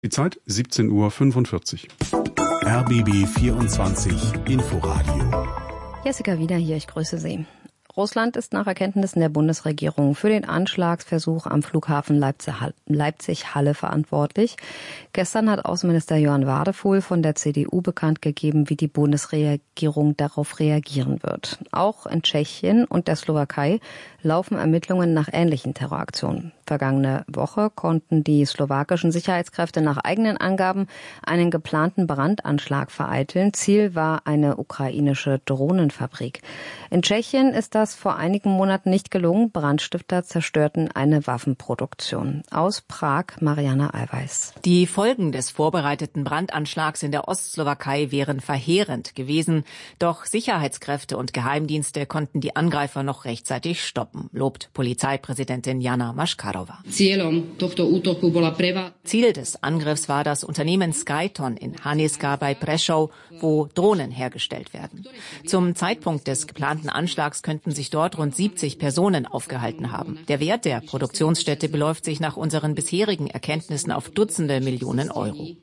Die Zeit 17:45 Uhr. RBB 24 Inforadio. Jessica Wieder hier, ich grüße Sie. Russland ist nach Erkenntnissen der Bundesregierung für den Anschlagsversuch am Flughafen Leipzig-Halle verantwortlich. Gestern hat Außenminister Johann Wadefuhl von der CDU bekannt gegeben, wie die Bundesregierung darauf reagieren wird. Auch in Tschechien und der Slowakei laufen Ermittlungen nach ähnlichen Terroraktionen. Vergangene Woche konnten die slowakischen Sicherheitskräfte nach eigenen Angaben einen geplanten Brandanschlag vereiteln. Ziel war eine ukrainische Drohnenfabrik. In Tschechien ist das vor einigen Monaten nicht gelungen. Brandstifter zerstörten eine Waffenproduktion. Aus Prag, Mariana Allweis. Die Folgen des vorbereiteten Brandanschlags in der Ostslowakei wären verheerend gewesen. Doch Sicherheitskräfte und Geheimdienste konnten die Angreifer noch rechtzeitig stoppen, lobt Polizeipräsidentin Jana Maškarova. Ziel des Angriffs war das Unternehmen Skyton in Haniska bei Prešov, wo Drohnen hergestellt werden. Zum Zeitpunkt des geplanten Anschlags könnten sich dort rund 70 Personen aufgehalten haben. Der Wert der Produktionsstätte beläuft sich nach unseren bisherigen Erkenntnissen auf Dutzende Millionen Euro.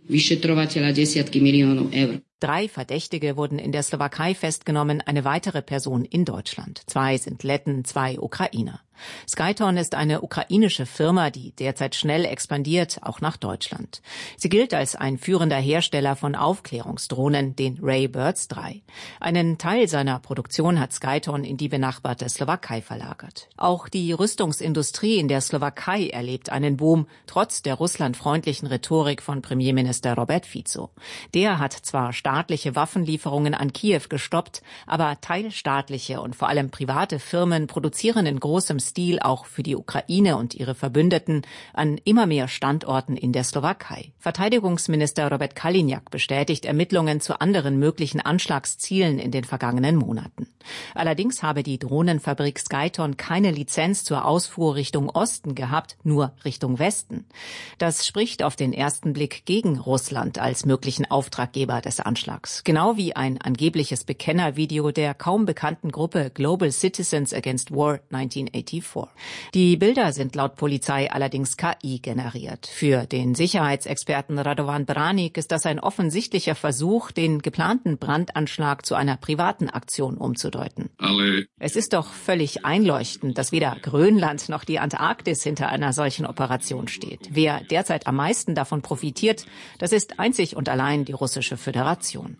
3 Verdächtige wurden in der Slowakei festgenommen, eine weitere Person in Deutschland. 2 sind Letten, 2 Ukrainer. Skyton ist eine ukrainische Firma, die derzeit schnell expandiert, auch nach Deutschland. Sie gilt als ein führender Hersteller von Aufklärungsdrohnen, den Ray Birds 3. Einen Teil seiner Produktion hat Skyton in die benachbarte Slowakei verlagert. Auch die Rüstungsindustrie in der Slowakei erlebt einen Boom, trotz der russlandfreundlichen Rhetorik von Premierminister Robert Fico. Der hat zwar staatliche Waffenlieferungen an Kiew gestoppt, aber teilstaatliche und vor allem private Firmen produzieren in großem Stil auch für die Ukraine und ihre Verbündeten an immer mehr Standorten in der Slowakei. Verteidigungsminister Robert Kaliňák bestätigt Ermittlungen zu anderen möglichen Anschlagszielen in den vergangenen Monaten. Allerdings habe die Drohnenfabrik Skyton keine Lizenz zur Ausfuhr Richtung Osten gehabt, nur Richtung Westen. Das spricht auf den ersten Blick gegen Russland als möglichen Auftraggeber des Anschlags. Genau wie ein angebliches Bekennervideo der kaum bekannten Gruppe Global Citizens Against War 1984. Die Bilder sind laut Polizei allerdings KI generiert. Für den Sicherheitsexperten Radovan Branik ist das ein offensichtlicher Versuch, den geplanten Brandanschlag zu einer privaten Aktion umzudeuten. Es ist doch völlig einleuchtend, dass weder Grönland noch die Antarktis hinter einer solchen Operation steht. Wer derzeit am meisten davon profitiert, das ist einzig und allein die Russische Föderation.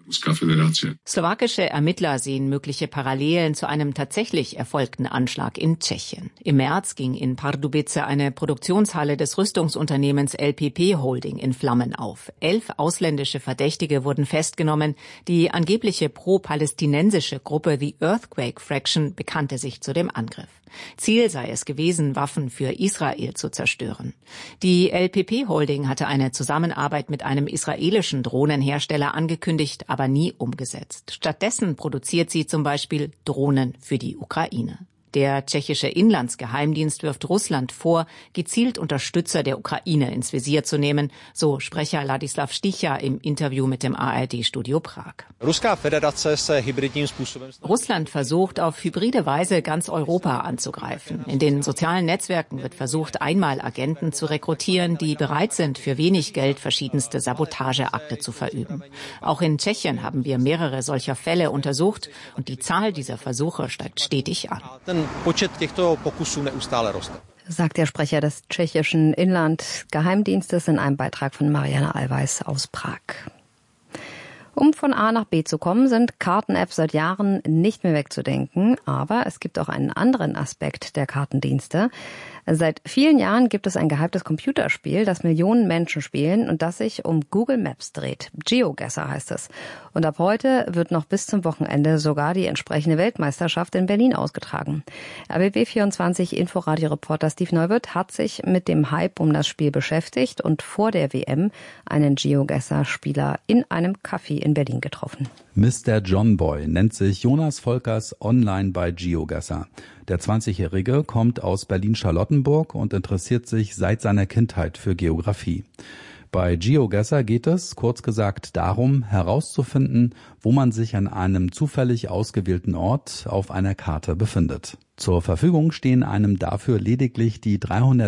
Slowakische Ermittler sehen mögliche Parallelen zu einem tatsächlich erfolgten Anschlag in Tschechien. Im März ging in Pardubice eine Produktionshalle des Rüstungsunternehmens LPP Holding in Flammen auf. 11 ausländische Verdächtige wurden festgenommen. Die angebliche pro-palästinensische Gruppe The Earthquake Fraction bekannte sich zu dem Angriff. Ziel sei es gewesen, Waffen für Israel zu zerstören. Die LPP Holding hatte eine Zusammenarbeit mit einem israelischen Drohnenhersteller angekündigt, aber nie umgesetzt. Stattdessen produziert sie zum Beispiel Drohnen für die Ukraine. Der tschechische Inlandsgeheimdienst wirft Russland vor, gezielt Unterstützer der Ukraine ins Visier zu nehmen, so Sprecher Ladislav Sticha im Interview mit dem ARD-Studio Prag. Russland versucht auf hybride Weise ganz Europa anzugreifen. In den sozialen Netzwerken wird versucht, einmal Agenten zu rekrutieren, die bereit sind, für wenig Geld verschiedenste Sabotageakte zu verüben. Auch in Tschechien haben wir mehrere solcher Fälle untersucht und die Zahl dieser Versuche steigt stetig an. Sagt der Sprecher des tschechischen Inlandgeheimdienstes in einem Beitrag von Mariana Allweis aus Prag. Um von A nach B zu kommen, sind Karten-Apps seit Jahren nicht mehr wegzudenken. Aber es gibt auch einen anderen Aspekt der Kartendienste. Seit vielen Jahren gibt es ein gehyptes Computerspiel, das Millionen Menschen spielen und das sich um Google Maps dreht. GeoGuessr heißt es. Und ab heute wird noch bis zum Wochenende sogar die entsprechende Weltmeisterschaft in Berlin ausgetragen. RBB24 Inforadio-Reporter Steve Neuwirth hat sich mit dem Hype um das Spiel beschäftigt und vor der WM einen GeoGuessr-Spieler in einem Café in Berlin getroffen. Mr. John Boy nennt sich Jonas Volkers online bei GeoGuessr. Der 20-Jährige kommt aus Berlin-Charlottenburg und interessiert sich seit seiner Kindheit für Geografie. Bei GeoGuessr geht es, kurz gesagt, darum, herauszufinden, wo man sich an einem zufällig ausgewählten Ort auf einer Karte befindet. Zur Verfügung stehen einem dafür lediglich die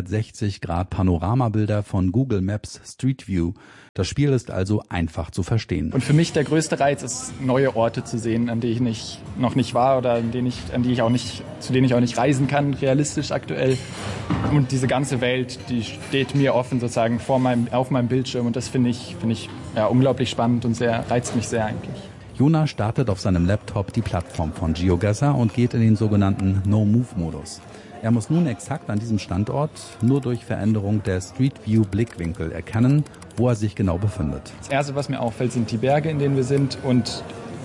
360-Grad-Panoramabilder von Google Maps Street View. Das Spiel ist also einfach zu verstehen. Und für mich der größte Reiz ist, neue Orte zu sehen, an denen ich noch nicht war oder zu denen ich auch nicht reisen kann, realistisch aktuell. Und diese ganze Welt, die steht mir offen sozusagen auf meinem Bildschirm. Und das finde ich unglaublich spannend und reizt mich sehr eigentlich. Jonas startet auf seinem Laptop die Plattform von GeoGuessr und geht in den sogenannten No-Move-Modus. Er muss nun exakt an diesem Standort nur durch Veränderung der Street View Blickwinkel erkennen, wo er sich genau befindet. Das Erste, was mir auffällt, sind die Berge, in denen wir sind und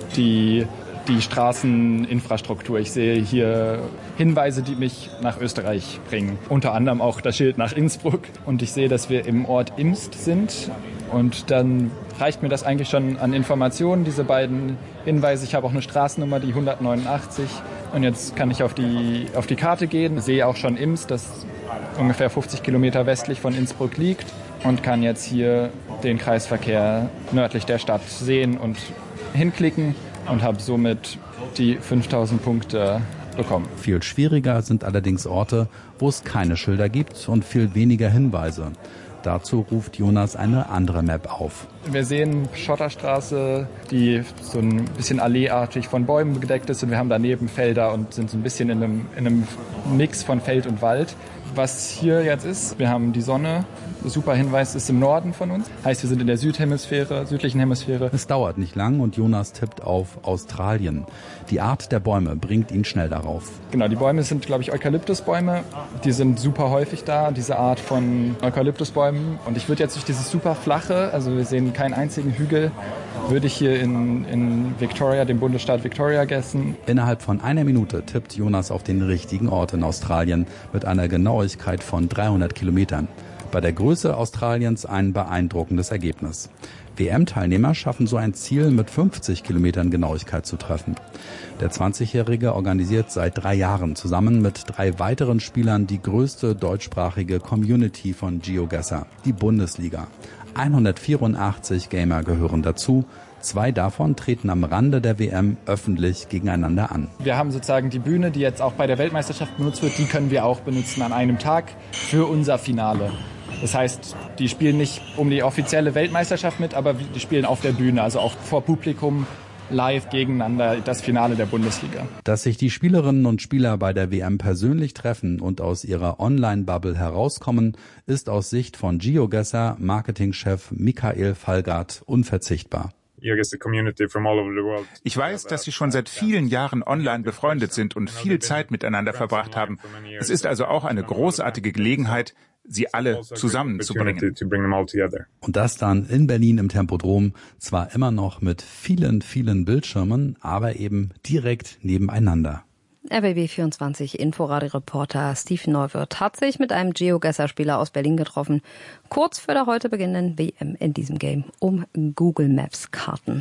die Straßeninfrastruktur. Ich sehe hier Hinweise, die mich nach Österreich bringen. Unter anderem auch das Schild nach Innsbruck. Und ich sehe, dass wir im Ort Imst sind. Und dann reicht mir das eigentlich schon an Informationen, diese beiden Hinweise. Ich habe auch eine Straßennummer, die 189. Und jetzt kann ich auf die Karte gehen, sehe auch schon Imst, das ungefähr 50 Kilometer westlich von Innsbruck liegt. Und kann jetzt hier den Kreisverkehr nördlich der Stadt sehen und hinklicken. Und habe somit die 5000 Punkte bekommen. Viel schwieriger sind allerdings Orte, wo es keine Schilder gibt und viel weniger Hinweise. Dazu ruft Jonas eine andere Map auf. Wir sehen Schotterstraße, die so ein bisschen alleeartig von Bäumen gedeckt ist. Und wir haben daneben Felder und sind so ein bisschen in einem Mix von Feld und Wald. Was hier jetzt ist, wir haben die Sonne. Super Hinweis ist im Norden von uns. Heißt, wir sind in der südlichen Hemisphäre. Es dauert nicht lang und Jonas tippt auf Australien. Die Art der Bäume bringt ihn schnell darauf. Genau, die Bäume sind, glaube ich, Eukalyptusbäume. Die sind super häufig da, diese Art von Eukalyptusbäumen. Und ich würde jetzt durch dieses super flache, also wir sehen keinen einzigen Hügel, würde ich hier in Victoria, dem Bundesstaat Victoria, guessen. Innerhalb von einer Minute tippt Jonas auf den richtigen Ort in Australien mit einer Genauigkeit von 300 Kilometern. Bei der Größe Australiens ein beeindruckendes Ergebnis. WM-Teilnehmer schaffen so ein Ziel mit 50 Kilometern Genauigkeit zu treffen. Der 20-Jährige organisiert seit 3 Jahren zusammen mit 3 weiteren Spielern die größte deutschsprachige Community von GeoGuessr, die Bundesliga. 184 Gamer gehören dazu. 2 davon treten am Rande der WM öffentlich gegeneinander an. Wir haben sozusagen die Bühne, die jetzt auch bei der Weltmeisterschaft benutzt wird, die können wir auch benutzen an einem Tag für unser Finale. Das heißt, die spielen nicht um die offizielle Weltmeisterschaft mit, aber die spielen auf der Bühne, also auch vor Publikum, live gegeneinander das Finale der Bundesliga. Dass sich die Spielerinnen und Spieler bei der WM persönlich treffen und aus ihrer Online-Bubble herauskommen, ist aus Sicht von GeoGuessr Marketingchef Michael Fallgard unverzichtbar. Ich weiß, dass Sie schon seit vielen Jahren online befreundet sind und viel Zeit miteinander verbracht haben. Es ist also auch eine großartige Gelegenheit, sie alle zusammenzubringen. Und das dann in Berlin im Tempodrom, zwar immer noch mit vielen, vielen Bildschirmen, aber eben direkt nebeneinander. RBB24 Inforadio-Reporter Steve Neuwirth hat sich mit einem GeoGuessr-Spieler aus Berlin getroffen, kurz vor der heute beginnenden WM in diesem Game um Google Maps Karten.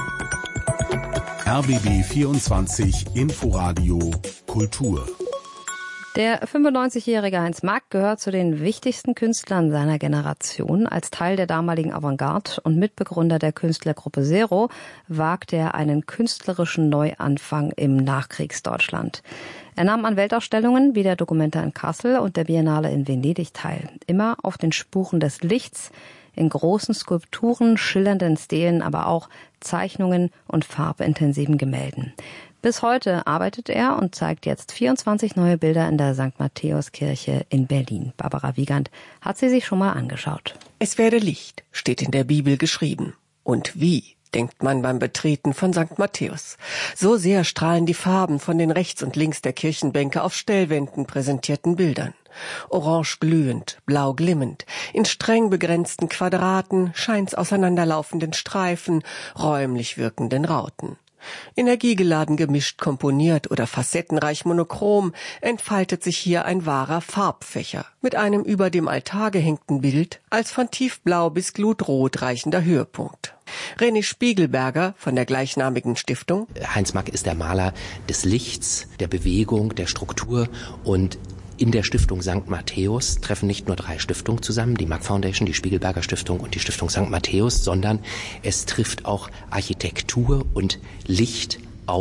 RBB24 Inforadio Kultur. Der 95-jährige Heinz Mack gehört zu den wichtigsten Künstlern seiner Generation. Als Teil der damaligen Avantgarde und Mitbegründer der Künstlergruppe Zero wagte er einen künstlerischen Neuanfang im Nachkriegsdeutschland. Er nahm an Weltausstellungen wie der Documenta in Kassel und der Biennale in Venedig teil. Immer auf den Spuren des Lichts, in großen Skulpturen, schillernden Stelen, aber auch Zeichnungen und farbintensiven Gemälden. Bis heute arbeitet er und zeigt jetzt 24 neue Bilder in der St. Matthäuskirche in Berlin. Barbara Wiegand hat sie sich schon mal angeschaut. Es werde Licht, steht in der Bibel geschrieben. Und wie, denkt man beim Betreten von St. Matthäus. So sehr strahlen die Farben von den rechts und links der Kirchenbänke auf Stellwänden präsentierten Bildern. Orange glühend, blau glimmend, in streng begrenzten Quadraten, scheint's auseinanderlaufenden Streifen, räumlich wirkenden Rauten. Energiegeladen gemischt komponiert oder facettenreich monochrom entfaltet sich hier ein wahrer Farbfächer mit einem über dem Altar gehängten Bild als von tiefblau bis glutrot reichender Höhepunkt. René Spiegelberger von der gleichnamigen Stiftung. Heinz Mack ist der Maler des Lichts, der Bewegung, der Struktur und in der Stiftung St. Matthäus treffen nicht nur 3 Stiftungen zusammen, die Mack Foundation, die Spiegelberger Stiftung und die Stiftung St. Matthäus, sondern es trifft auch Architektur und Licht auf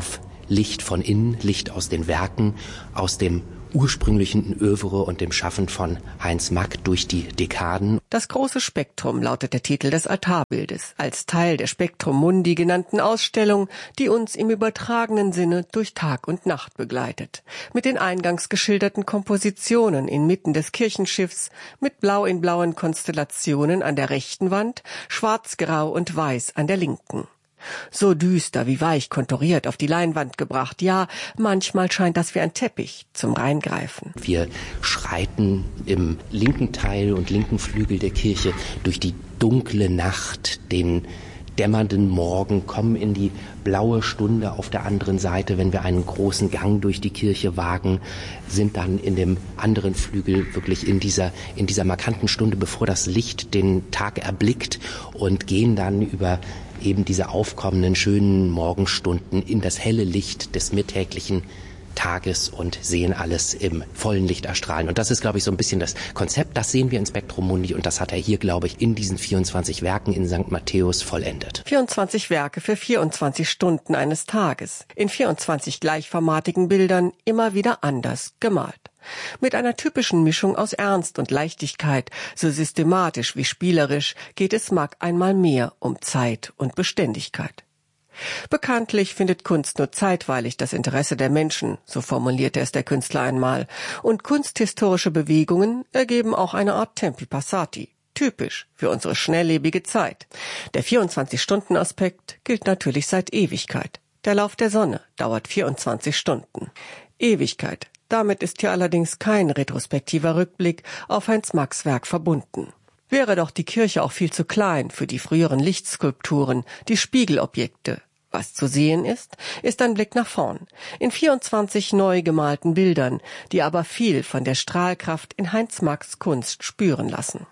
Licht von innen, Licht aus den Werken, aus dem ursprünglichen Œuvre und dem Schaffen von Heinz Mack durch die Dekaden. Das große Spektrum lautet der Titel des Altarbildes, als Teil der Spectrum Mundi genannten Ausstellung, die uns im übertragenen Sinne durch Tag und Nacht begleitet. Mit den eingangs geschilderten Kompositionen inmitten des Kirchenschiffs, mit blau in blauen Konstellationen an der rechten Wand, schwarz-grau und weiß an der linken. So düster wie weich konturiert auf die Leinwand gebracht. Ja, manchmal scheint das wie ein Teppich zum Reingreifen. Wir schreiten im linken Teil und linken Flügel der Kirche durch die dunkle Nacht, den dämmernden Morgen, kommen in die blaue Stunde auf der anderen Seite. Wenn wir einen großen Gang durch die Kirche wagen, sind dann in dem anderen Flügel wirklich in dieser markanten Stunde, bevor das Licht den Tag erblickt, und gehen dann über eben diese aufkommenden schönen Morgenstunden in das helle Licht des mittäglichen Tages und sehen alles im vollen Licht erstrahlen. Und das ist, glaube ich, so ein bisschen das Konzept. Das sehen wir in Spectrum Mundi und das hat er hier, glaube ich, in diesen 24 Werken in St. Matthäus vollendet. 24 Werke für 24 Stunden eines Tages. In 24 gleichformatigen Bildern, immer wieder anders gemalt. Mit einer typischen Mischung aus Ernst und Leichtigkeit, so systematisch wie spielerisch, geht es Mack einmal mehr um Zeit und Beständigkeit. Bekanntlich findet Kunst nur zeitweilig das Interesse der Menschen, so formulierte es der Künstler einmal, und kunsthistorische Bewegungen ergeben auch eine Art Tempi Passati, typisch für unsere schnelllebige Zeit. Der 24-Stunden-Aspekt gilt natürlich seit Ewigkeit. Der Lauf der Sonne dauert 24 Stunden. Ewigkeit. Damit ist hier allerdings kein retrospektiver Rückblick auf Heinz Macks Werk verbunden. Wäre doch die Kirche auch viel zu klein für die früheren Lichtskulpturen, die Spiegelobjekte. Was zu sehen ist ein Blick nach vorn, in 24 neu gemalten Bildern, die aber viel von der Strahlkraft in Heinz Macks Kunst spüren lassen.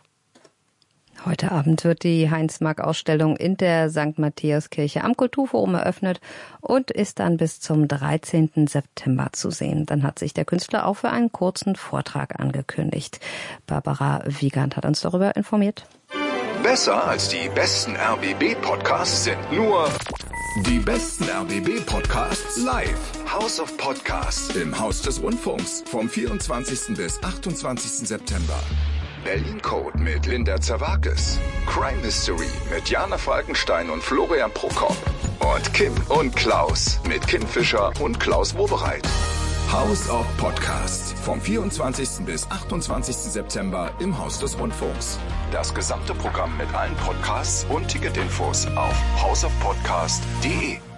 Heute Abend wird die Heinz-Mack-Ausstellung in der St. Matthäuskirche am Kulturforum eröffnet und ist dann bis zum 13. September zu sehen. Dann hat sich der Künstler auch für einen kurzen Vortrag angekündigt. Barbara Wiegand hat uns darüber informiert. Besser als die besten RBB-Podcasts sind nur die besten RBB-Podcasts live. House of Podcasts im Haus des Rundfunks vom 24. bis 28. September. Berlin Code mit Linda Zerwakis. Crime Mystery mit Jana Falkenstein und Florian Prokop. Und Kim und Klaus mit Kim Fischer und Klaus Wobereit. House of Podcasts vom 24. bis 28. September im Haus des Rundfunks. Das gesamte Programm mit allen Podcasts und Ticketinfos auf houseofpodcast.de.